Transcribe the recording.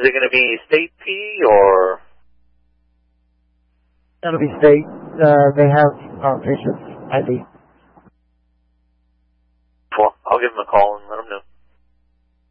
Is it going to be state fee or? That'll be state. They have our patient's ID. Well, I'll give them a call and let them know.